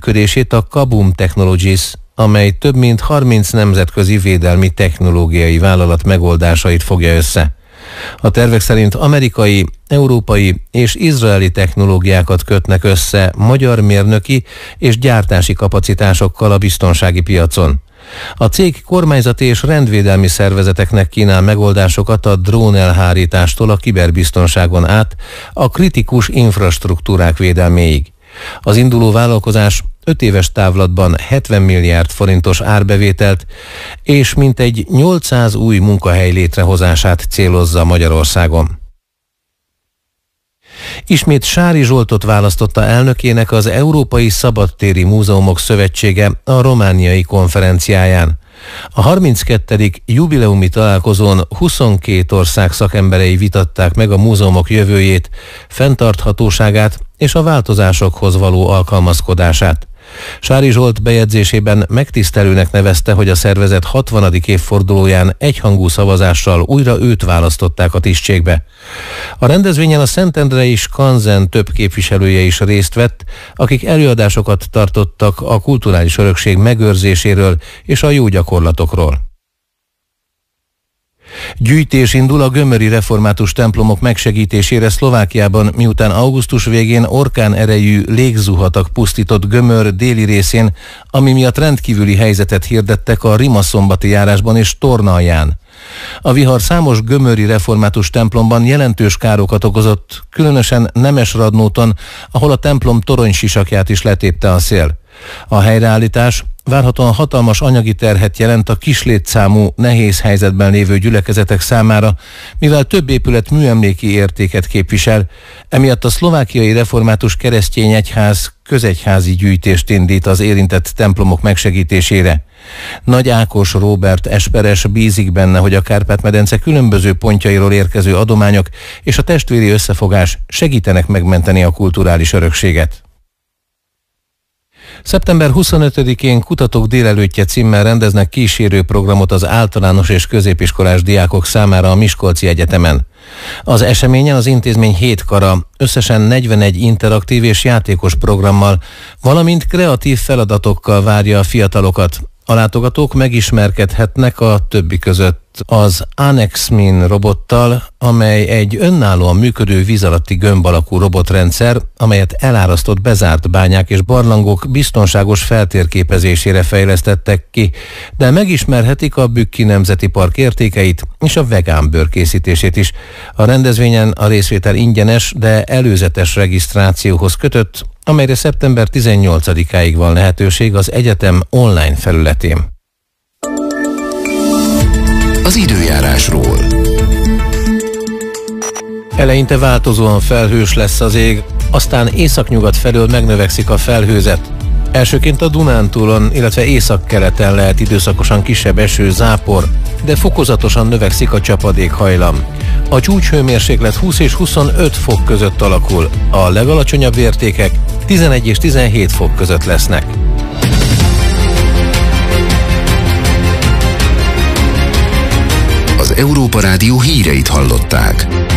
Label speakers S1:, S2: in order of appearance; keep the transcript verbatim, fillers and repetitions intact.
S1: működését a Kabum Technologies, amely több mint harminc nemzetközi védelmi technológiai vállalat megoldásait fogja össze. A tervek szerint amerikai, európai és izraeli technológiákat kötnek össze magyar mérnöki és gyártási kapacitásokkal a biztonsági piacon. A cég kormányzati és rendvédelmi szervezeteknek kínál megoldásokat a drónelhárítástól a kiberbiztonságon át a kritikus infrastruktúrák védelméig. Az induló vállalkozás öt éves távlatban hetven milliárd forintos árbevételt és mintegy nyolcszáz új munkahely létrehozását célozza Magyarországon. Ismét Sári Zsoltot választotta elnökének az Európai Szabadtéri Múzeumok Szövetsége a romániai konferenciáján. A harminckettedik jubileumi találkozón huszonkét ország szakemberei vitatták meg a múzeumok jövőjét, fenntarthatóságát és a változásokhoz való alkalmazkodását. Sári Zsolt bejegyzésében megtisztelőnek nevezte, hogy a szervezet hatvanadik évfordulóján egyhangú szavazással újra őt választották a tisztségbe. A rendezvényen a Szentendrei Skanzen több képviselője is részt vett, akik előadásokat tartottak a kulturális örökség megőrzéséről és a jó gyakorlatokról. Gyűjtés indul a gömöri református templomok megsegítésére Szlovákiában, miután augusztus végén orkán erejű légzuhatag pusztított Gömör déli részén, ami miatt rendkívüli helyzetet hirdettek a Rimaszombati járásban és Tornalján. A vihar számos gömöri református templomban jelentős károkat okozott, különösen Nemesradnóton, ahol a templom toronysisakját is letépte a szél. A helyreállítás várhatóan hatalmas anyagi terhet jelent a kislétszámú, nehéz helyzetben lévő gyülekezetek számára, mivel több épület műemléki értéket képvisel, emiatt a szlovákiai református keresztény egyház közegyházi gyűjtést indít az érintett templomok megsegítésére. Nagy Ákos Róbert esperes bízik benne, hogy a Kárpát-medence különböző pontjairól érkező adományok és a testvéri összefogás segítenek megmenteni a kulturális örökséget. szeptember huszonötödikén Kutatók délelőttje címmel rendeznek kísérő programot az általános és középiskolás diákok számára a Miskolci Egyetemen. Az eseményen az intézmény hét kara, összesen negyvenegy interaktív és játékos programmal, valamint kreatív feladatokkal várja a fiatalokat. A látogatók megismerkedhetnek a többi között az Anexmin robottal, amely egy önállóan működő víz alatti gömb alakú robotrendszer, amelyet elárasztott bezárt bányák és barlangok biztonságos feltérképezésére fejlesztettek ki, de megismerhetik a Bükki Nemzeti Park értékeit és a vegán bőr készítését is. A rendezvényen a részvétel ingyenes, de előzetes regisztrációhoz kötött, amelyre szeptember tizennyolcadikáig van lehetőség az egyetem online felületén.
S2: Az időjárásról.
S1: Eleinte változóan felhős lesz az ég, aztán északnyugat felől megnövekszik a felhőzet. Elsőként a Dunántúlon, illetve északkeleten lehet időszakosan kisebb eső, zápor, de fokozatosan növekszik a csapadékhajlam. A csúcshőmérséklet húsz és huszonöt fok között alakul, a legalacsonyabb értékek tizenegy és tizenhét fok között lesznek.
S2: Az Európa Rádió híreit hallották.